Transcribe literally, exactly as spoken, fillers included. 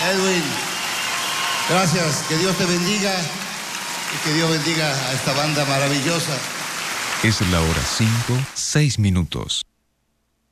Edwin, gracias. Que Dios te bendiga y que Dios bendiga a esta banda maravillosa. Es la hora cinco, seis minutos.